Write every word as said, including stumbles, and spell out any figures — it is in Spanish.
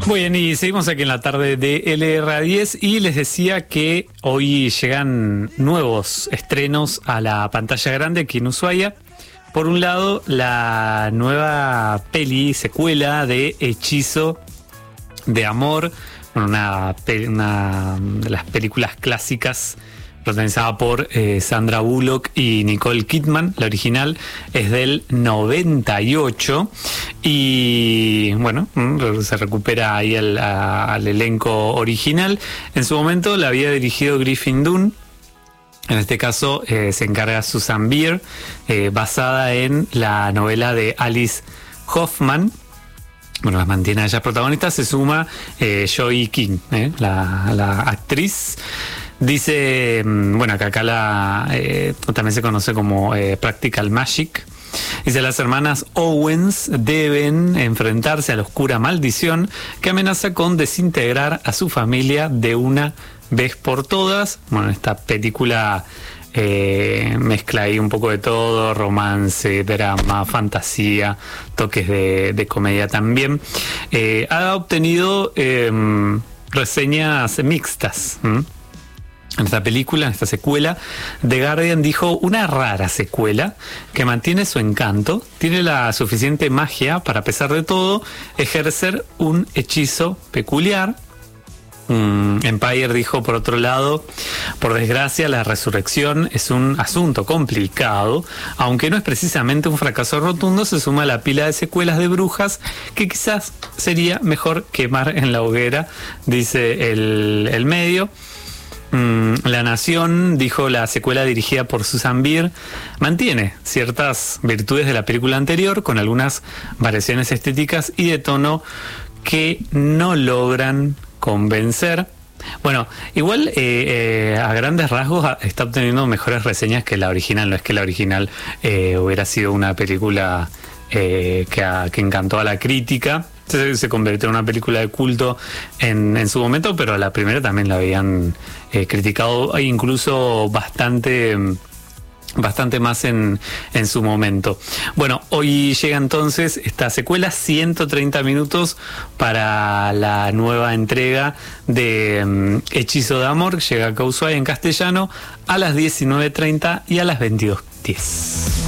Muy bien, y seguimos aquí en la tarde de L R A diez y les decía que hoy llegan nuevos estrenos a la pantalla grande aquí en Ushuaia. Por un lado, la nueva peli, secuela de Hechizo de Amor, una, una de las películas clásicas protagonizada por eh, Sandra Bullock y Nicole Kidman. La original es del noventa y ocho y bueno, se recupera ahí el, a, al elenco original. En su momento la había dirigido Griffin Dunne. En este caso eh, se encarga Susan Bier, eh, basada en la novela de Alice Hoffman. Bueno, las mantiene a ellas protagonistas. Se suma eh, Joey King, eh, la, la actriz. Dice, bueno, que acá la, eh, también se conoce como eh, Practical Magic. Dice, las hermanas Owens deben enfrentarse a la oscura maldición que amenaza con desintegrar a su familia de una vez por todas. Bueno, esta película eh, mezcla ahí un poco de todo, romance, drama, fantasía, toques de, de comedia también. Eh, ha obtenido eh, reseñas mixtas. ¿Mm? En esta película, en esta secuela, The Guardian dijo: una rara secuela que mantiene su encanto, tiene la suficiente magia para, a pesar de todo, ejercer un hechizo peculiar. Um, Empire dijo, por otro lado, por desgracia, la resurrección es un asunto complicado, aunque no es precisamente un fracaso rotundo, se suma a la pila de secuelas de brujas que quizás sería mejor quemar en la hoguera, dice el, el medio. La Nación dijo: la secuela dirigida por Susan Bier mantiene ciertas virtudes de la película anterior, con algunas variaciones estéticas y de tono que no logran convencer. Bueno, igual eh, eh, a grandes rasgos está obteniendo mejores reseñas que la original. No es que la original eh, hubiera sido una película eh, que, a, que encantó a la crítica. Se, se convirtió en una película de culto en, en su momento, pero la primera también la habían eh, criticado e incluso bastante, bastante más en, en su momento. Bueno, hoy llega entonces esta secuela, ciento treinta minutos para la nueva entrega de um, Hechizo de Amor. Llega a Ushuaia en castellano a las diecinueve treinta y a las veintidós diez.